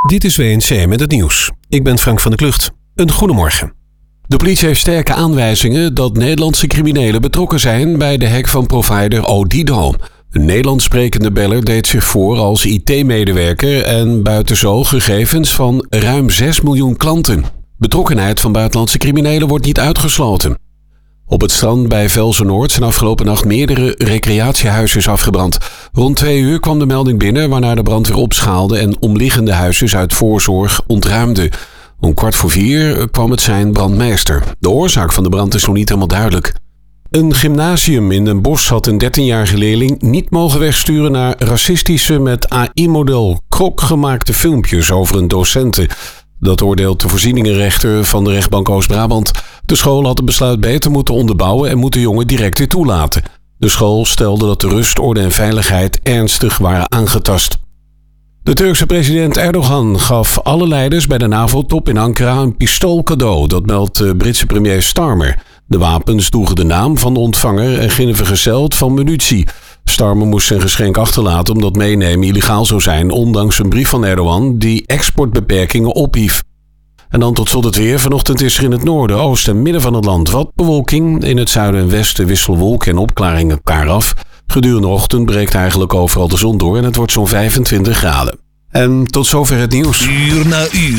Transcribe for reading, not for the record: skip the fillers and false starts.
Dit is WNC met het nieuws. Ik ben Frank van der Klucht. Een goedemorgen. De politie heeft sterke aanwijzingen dat Nederlandse criminelen betrokken zijn bij de hack van provider Odido. Een Nederlands sprekende beller deed zich voor als IT-medewerker en buiten zo gegevens van ruim 6 miljoen klanten. Betrokkenheid van buitenlandse criminelen wordt niet uitgesloten. Op het strand bij Velzen-Noord zijn afgelopen nacht meerdere recreatiehuisjes afgebrand. Rond 2 uur kwam de melding binnen waarna de brandweer opschaalde en omliggende huisjes uit voorzorg ontruimde. Om 3:15 kwam het sein brandmeester. De oorzaak van de brand is nog niet helemaal duidelijk. Een gymnasium in Den Bosch had een 13-jarige leerling niet mogen wegsturen naar racistische met AI-model krok gemaakte filmpjes over een docenten. Dat oordeelt de voorzieningenrechter van de rechtbank Oost-Brabant. De school had het besluit beter moeten onderbouwen en moet de jongen direct weer toelaten. De school stelde dat de rust, orde en veiligheid ernstig waren aangetast. De Turkse president Erdogan gaf alle leiders bij de NAVO-top in Ankara een pistool cadeau, dat meldt de Britse premier Starmer. De wapens droegen de naam van de ontvanger en gingen vergezeld van munitie. Starmer moest zijn geschenk achterlaten omdat meenemen illegaal zou zijn, ondanks een brief van Erdogan die exportbeperkingen ophief. En dan tot slot het weer. Vanochtend is er in het noorden, oosten en midden van het land wat bewolking. In het zuiden en westen wisselen wolken en opklaringen elkaar af. Gedurende de ochtend breekt eigenlijk overal de zon door en het wordt zo'n 25 graden. En tot zover het nieuws. Uur na uur.